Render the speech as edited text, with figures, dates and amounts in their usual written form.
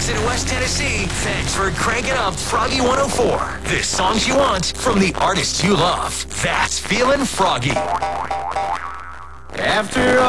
in West Tennessee, thanks for cranking up Froggy 104. The songs you want from the artists you love. That's Feelin' Froggy. After